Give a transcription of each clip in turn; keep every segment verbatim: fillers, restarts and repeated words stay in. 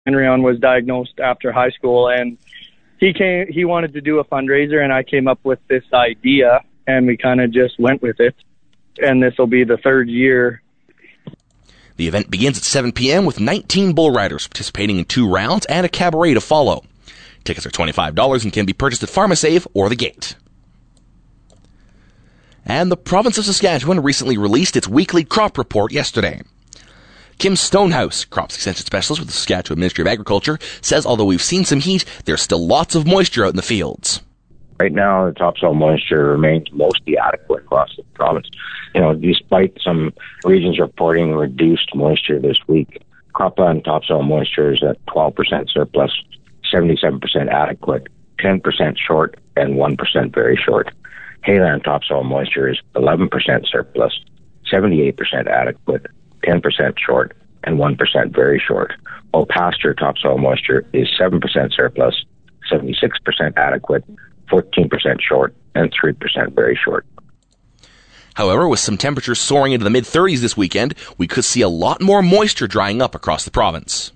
Henryon was diagnosed after high school, and he came. He wanted to do a fundraiser, and I came up with this idea, and we kind of just went with it. And this will be the third year. The event begins at seven p.m. with nineteen bull riders participating in two rounds and a cabaret to follow. Tickets are twenty-five dollars and can be purchased at PharmaSave or The Gate. And the province of Saskatchewan recently released its weekly crop report yesterday. Kim Stonehouse, crops extension specialist with the Saskatchewan Ministry of Agriculture, says although we've seen some heat, there's still lots of moisture out in the fields. Right now, the topsoil moisture remains mostly adequate across the province. You know, despite some regions reporting reduced moisture this week, cropland topsoil moisture is at twelve percent surplus, seventy-seven percent adequate, ten percent short, and one percent very short. Hayland topsoil moisture is eleven percent surplus, seventy-eight percent adequate, ten percent short, and one percent very short. While pasture topsoil moisture is seven percent surplus, seventy-six percent adequate, fourteen percent short, and three percent very short. However, with some temperatures soaring into the mid-thirties this weekend, we could see a lot more moisture drying up across the province.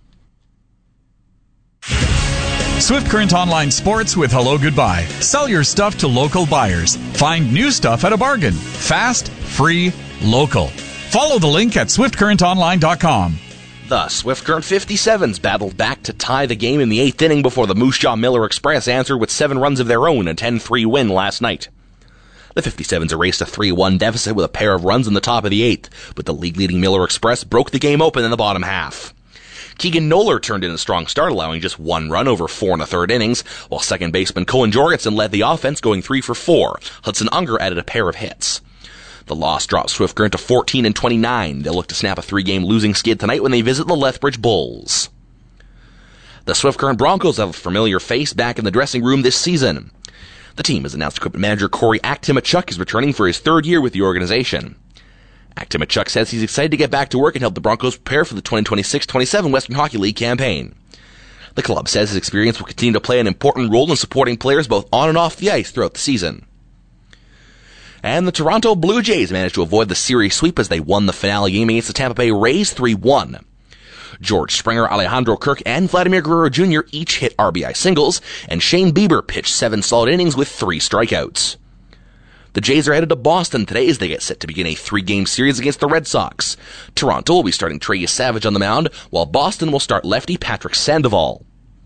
Swift Current Online Sports with Hello Goodbye. Sell your stuff to local buyers. Find new stuff at a bargain. Fast, free, local. Follow the link at swift current online dot com. The Swift Current fifty-sevens battled back to tie the game in the eighth inning before the Moose Jaw Miller Express answered with seven runs of their own, a ten three win last night. The fifty-sevens erased a three one deficit with a pair of runs in the top of the eighth, but the league-leading Miller Express broke the game open in the bottom half. Keegan Noller turned in a strong start, allowing just one run over four and a third innings, while second baseman Cohen Jorgensen led the offense, going three for four. Hudson Unger added a pair of hits. The loss drops Swift Current to fourteen and twenty-nine. They'll look to snap a three-game losing skid tonight when they visit the Lethbridge Bulls. The Swift Current Broncos have a familiar face back in the dressing room this season. The team has announced equipment manager Corey Aktimachuk is returning for his third year with the organization. Aktimachuk says he's excited to get back to work and help the Broncos prepare for the twenty twenty-six twenty-seven Western Hockey League campaign. The club says his experience will continue to play an important role in supporting players both on and off the ice throughout the season. And the Toronto Blue Jays managed to avoid the series sweep as they won the finale game against the Tampa Bay Rays three one. George Springer, Alejandro Kirk, and Vladimir Guerrero Junior each hit R B I singles, and Shane Bieber pitched seven solid innings with three strikeouts. The Jays are headed to Boston today as they get set to begin a three-game series against the Red Sox. Toronto will be starting Trey Savage on the mound, while Boston will start lefty Patrick Sandoval.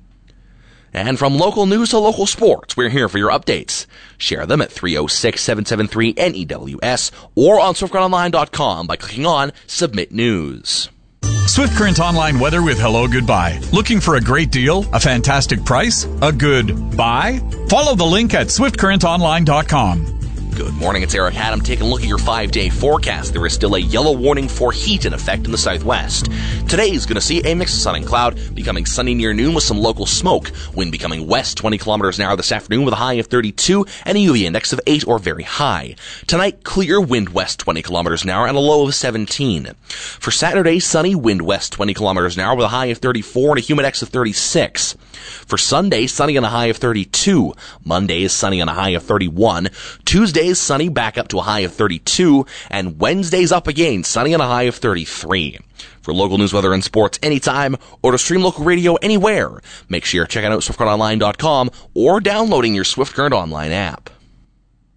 And from local news to local sports, we're here for your updates. Share them at three oh six, seven seven three, N E W S or on swift current online dot com by clicking on Submit News. Swift Current Online weather with Hello Goodbye. Looking for a great deal? A fantastic price? A good buy? Follow the link at swift current online dot com. Good morning, it's Eric Adam taking a look at your five-day forecast. There is still a yellow warning for heat in effect in the southwest. Today is going to see a mix of sun and cloud, becoming sunny near noon with some local smoke. Wind becoming west twenty kilometers an hour this afternoon with a high of thirty-two and a U V index of eight or very high. Tonight, clear, wind west twenty kilometers an hour and a low of seventeen. For Saturday, sunny, wind west twenty kilometers an hour with a high of thirty-four and a humidex of thirty-six. For Sunday, sunny and a high of thirty-two. Monday is sunny and a high of thirty-one. Tuesday is sunny, back up to a high of thirty-two. And Wednesday's up again, sunny and a high of thirty-three. For local news, weather, and sports anytime, or to stream local radio anywhere, make sure you're checking out swift current online dot com or downloading your Swift Current Online app.